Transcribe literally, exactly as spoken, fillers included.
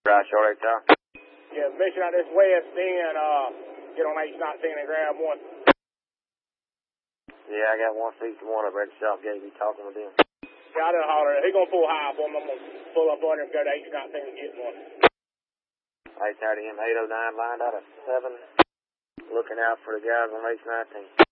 Right, short eight tower. Yeah, mission out this west end, uh, get on H nineteen and grab one. Yeah, I got one sixty-one up at the shop gate. Be talking with him. Yeah, I done holler. He gonna pull high for him. I'm gonna pull up on him, go to H nineteen and get one. I tired of him eight oh nine lined out of seven, looking out for the guys on H nineteen.